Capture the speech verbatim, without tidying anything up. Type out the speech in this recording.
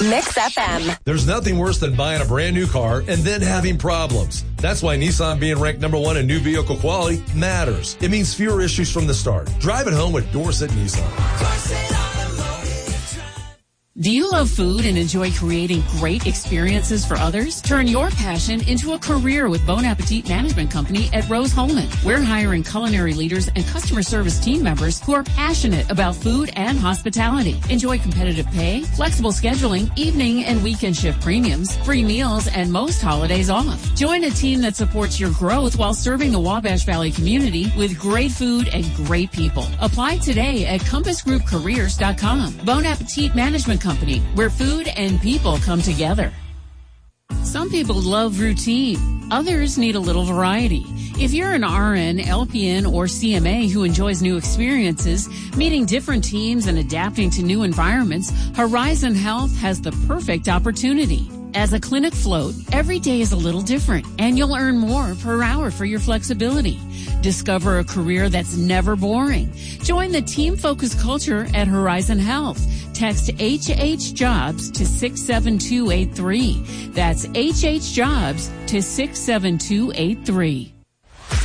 Mix F M. There's nothing worse than buying a brand new car and then having problems. That's why Nissan being ranked number one in new vehicle quality matters. It means fewer issues from the start. Drive it home with Dorset Nissan. Dorset Automotive. Do you love food and enjoy creating great experiences for others? Turn your passion into a career with Bon Appetit Management Company at Rose Holman. We're hiring culinary leaders and customer service team members who are passionate about food and hospitality. Enjoy competitive pay, flexible scheduling, evening and weekend shift premiums, free meals, and most holidays off. Join a team that supports your growth while serving the Wabash Valley community with great food and great people. Apply today at compass group careers dot com. Bon Appetit Management Company, where food and people come together. Some people love routine. Others need a little variety. If you're an R N, L P N, or C M A who enjoys new experiences, meeting different teams and adapting to new environments, Horizon Health has the perfect opportunity. As a clinic float, every day is a little different, and you'll earn more per hour for your flexibility. Discover a career that's never boring. Join the team-focused culture at Horizon Health. Text H H Jobs to six seven two eight three. That's H H Jobs to six seven two eight three.